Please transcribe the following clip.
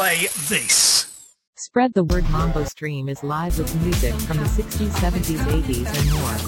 play this. Spread the Word Mambo stream is live with music from the 60s, 70s, 80s, and more.